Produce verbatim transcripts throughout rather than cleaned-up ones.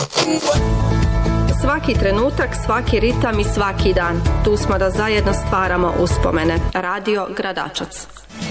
Svaki trenutak, svaki ritam i svaki dan. Tu smo da zajedno stvaramo uspomene. Radio Gradačac.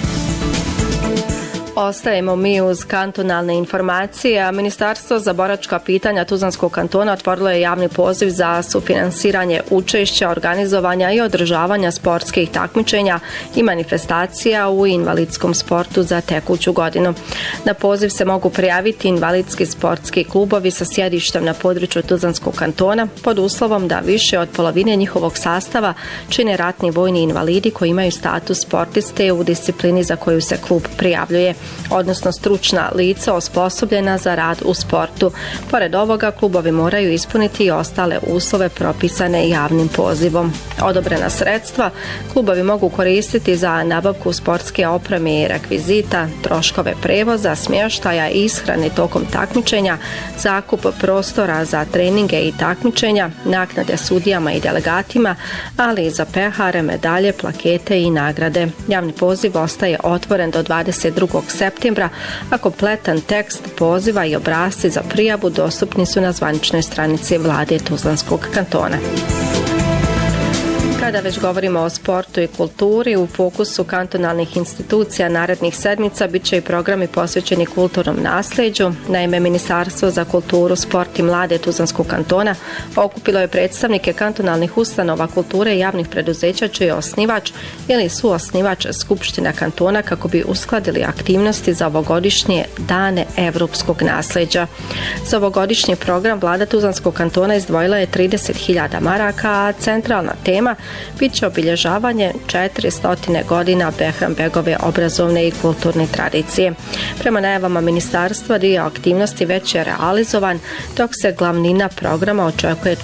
Ostajemo mi uz kantonalne informacije, a Ministarstvo za boračka pitanja Tuzlanskog kantona otvorilo je javni poziv za sufinansiranje učešća, organizovanja i održavanja sportskih takmičenja i manifestacija u invalidskom sportu za tekuću godinu. Na poziv se mogu prijaviti invalidski sportski klubovi sa sjedištem na području Tuzlanskog kantona pod uslovom da više od polovine njihovog sastava čine ratni vojni invalidi koji imaju status sportiste u disciplini za koju se klub prijavljuje, odnosno stručna lica osposobljena za rad u sportu. Pored ovoga, klubovi moraju ispuniti i ostale uslove propisane javnim pozivom. Odobrena sredstva klubovi mogu koristiti za nabavku sportske opreme i rekvizita, troškove prevoza, smještaja i ishrane tokom takmičenja, zakup prostora za treninge i takmičenja, naknade sudijama i delegatima, ali i za pehare, medalje, plakete i nagrade. Javni poziv ostaje otvoren do dvadeset drugog septembra, a kompletan tekst poziva i obrasci za prijavu dostupni su na zvaničnoj stranici Vlade Tuzlanskog kantona. Kada već govorimo o sportu i kulturi, u fokusu kantonalnih institucija narednih sedmica bit će i programi posvećeni kulturnom nasljeđu. Naime, Ministarstvo za kulturu, sport i mlade Tuzlanskog kantona okupilo je predstavnike kantonalnih ustanova kulture i javnih preduzeća čiji je osnivač ili suosnivač Skupština kantona kako bi uskladili aktivnosti za ovogodišnje dane evropskog nasljeđa. Za ovogodišnji program Vlada Tuzlanskog kantona izdvojila je trideset hiljada maraka, a centralna tema bit će obilježavanje četiristo godina Behranbegove obrazovne i kulturne tradicije. Prema najavama ministarstva, dio aktivnosti već je realizovan, dok se glavnina programa očekuje